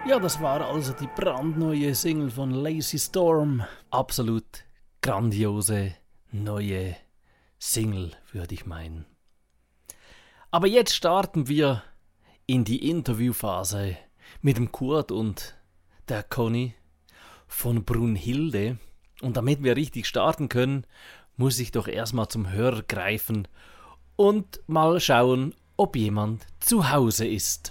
Ja, das war also die brandneue Single von Lazy Storm. Absolut grandiose neue Single, würde ich meinen. Aber jetzt starten wir in die Interviewphase mit dem Kurt und der Conny von Brunhilde. Und damit wir richtig starten können, muss ich doch erstmal zum Hörer greifen und mal schauen, ob jemand zu Hause ist.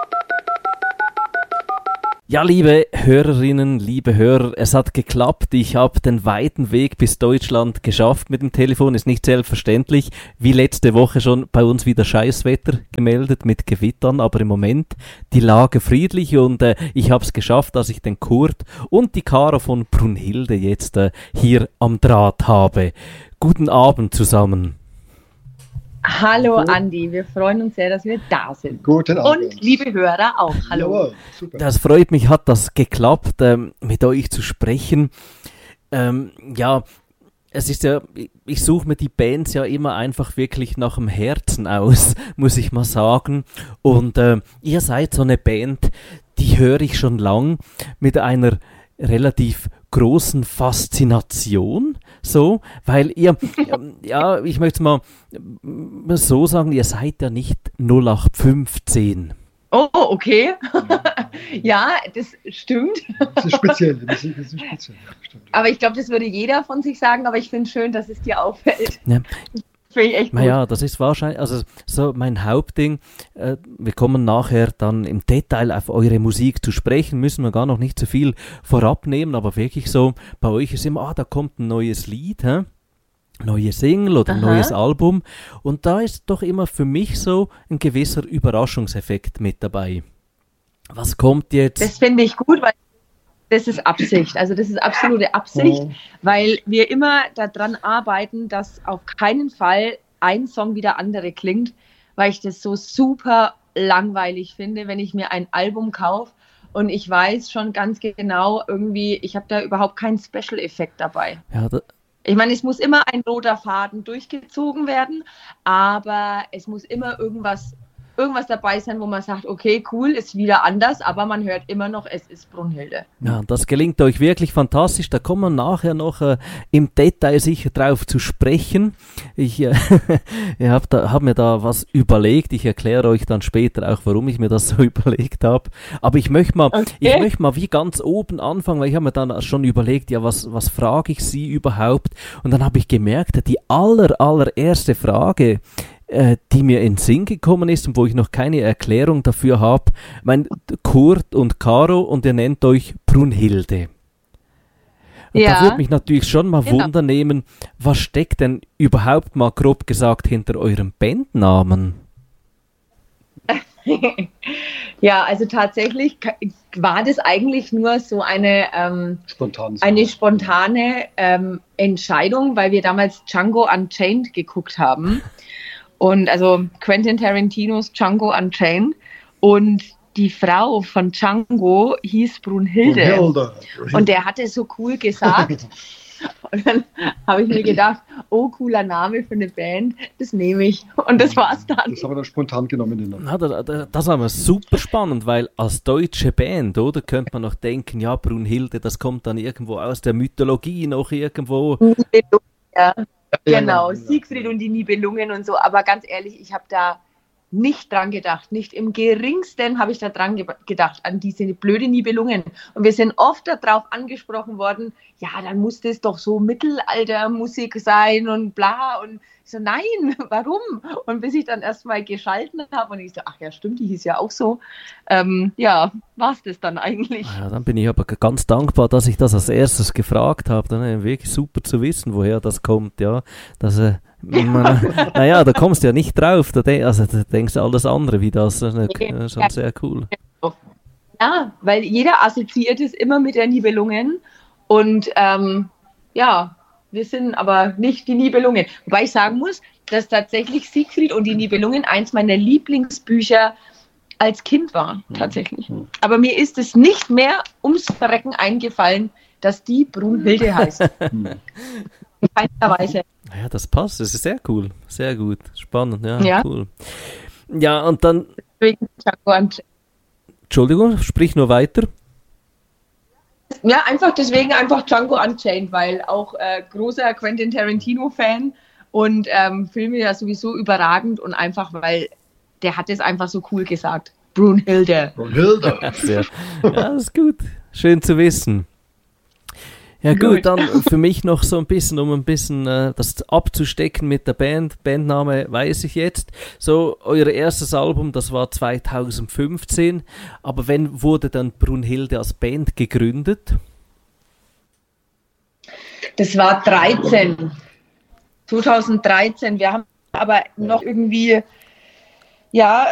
Ja, liebe Hörerinnen, liebe Hörer, es hat geklappt. Ich habe den weiten Weg bis Deutschland geschafft mit dem Telefon. Ist nicht selbstverständlich. Wie letzte Woche schon bei uns wieder Scheißwetter gemeldet mit Gewittern. Aber im Moment die Lage friedlich und ich habe es geschafft, dass ich den Kurt und die Caro von Brunhilde jetzt hier am Draht habe. Guten Abend zusammen. Hallo Andi, wir freuen uns sehr, dass wir da sind. Guten Abend. Und liebe Hörer auch, hallo. Jawohl, super. Das freut mich, hat das geklappt, mit euch zu sprechen. Ja, es ist ja, ich suche mir die Bands ja immer einfach wirklich nach dem Herzen aus, muss ich mal sagen. Und ihr seid so eine Band, die höre ich schon lang mit einer relativ großen Faszination, so, weil ihr, ja, ich möchte es mal so sagen, ihr seid ja nicht 0815. Oh, okay. Ja, das stimmt. Das ist speziell. Das ist speziell. Ja, stimmt. Aber ich glaube, das würde jeder von sich sagen, aber ich finde es schön, dass es dir auffällt. Ja. Finde ich echt gut. Naja, das ist wahrscheinlich, also so mein Hauptding. Wir kommen nachher dann im Detail auf eure Musik zu sprechen, müssen wir gar noch nicht so viel vorab nehmen, aber wirklich so, bei euch ist immer, da kommt ein neues Lied, neue Single oder ein neues Album und da ist doch immer für mich so ein gewisser Überraschungseffekt mit dabei. Was kommt jetzt? Das finde ich gut, weil das ist Absicht, also das ist absolute Absicht, weil wir immer daran arbeiten, dass auf keinen Fall ein Song wie der andere klingt, weil ich das so super langweilig finde, wenn ich mir ein Album kaufe und ich weiß schon ganz genau irgendwie, ich habe da überhaupt keinen Special-Effekt dabei. Ja, Ich meine, es muss immer ein roter Faden durchgezogen werden, aber es muss immer irgendwas dabei sein, wo man sagt, okay, cool, ist wieder anders, aber man hört immer noch, es ist Brunhilde. Ja, das gelingt euch wirklich fantastisch. Da kommen wir nachher noch im Detail sicher drauf zu sprechen. Ich hab mir da was überlegt. Ich erkläre euch dann später auch, warum ich mir das so überlegt habe. Aber ich möchte mal wie ganz oben anfangen, weil ich habe mir dann schon überlegt, ja, was frage ich Sie überhaupt? Und dann habe ich gemerkt, die allererste Frage, die mir in den Sinn gekommen ist und wo ich noch keine Erklärung dafür habe. Mein Kurt und Caro und ihr nennt euch Brunhilde. Und Ja, da würde mich natürlich schon mal genau. Wunder nehmen, was steckt denn überhaupt mal grob gesagt hinter eurem Bandnamen? Ja, also tatsächlich war das eigentlich nur so eine spontane Entscheidung, weil wir damals Django Unchained geguckt haben. Und also Quentin Tarantinos Django Unchained. Und die Frau von Django hieß Brunhilde. Und der hatte so cool gesagt. Und dann habe ich mir gedacht, oh, cooler Name für eine Band, das nehme ich. Und das war's dann. Das haben wir dann spontan genommen. Das ist aber super spannend, weil als deutsche Band, oder, könnte man noch denken, ja, Brunhilde, das kommt dann irgendwo aus der Mythologie noch irgendwo. Ja. Genau, Siegfried und die Nibelungen und so. Aber ganz ehrlich, ich habe da nicht dran gedacht. Nicht im geringsten habe ich da dran gedacht, an diese blöde Nibelungen. Und wir sind oft darauf angesprochen worden, ja, dann muss das doch so Mittelaltermusik sein und bla. Und ich so, nein, warum? Und bis ich dann erstmal geschalten habe und ich so, ach ja, stimmt, die hieß ja auch so. Ja, war es das dann eigentlich. Ja, dann bin ich aber ganz dankbar, dass ich das als erstes gefragt habe. Dann ist wirklich super zu wissen, woher das kommt, ja. Dass, naja, da kommst du ja nicht drauf. Da denkst du alles andere wie das. Das ist schon sehr cool. Ja, weil jeder assoziiert es immer mit der Nibelungen. Und ja, wir sind aber nicht die Nibelungen. Wobei ich sagen muss, dass tatsächlich Siegfried und die Nibelungen eins meiner Lieblingsbücher als Kind war, tatsächlich. Aber mir ist es nicht mehr ums Verrecken eingefallen, dass die Brunhilde heißt. In keiner Weise. Ja, das passt. Das ist sehr cool. Sehr gut. Spannend, ja. Cool. Ja, und dann Entschuldigung, sprich nur weiter. Ja, deswegen einfach Django Unchained, weil auch großer Quentin Tarantino-Fan und Filme ja sowieso überragend und einfach, weil der hat es einfach so cool gesagt. Brunhilde. Ja, das ist gut. Schön zu wissen. Ja gut, dann für mich noch so ein bisschen, um ein bisschen das abzustecken mit der Band. Bandname weiß ich jetzt. So, euer erstes Album, das war 2015. Aber wann wurde dann Brunhilde als Band gegründet? Das war 2013. Wir haben aber noch irgendwie, ja,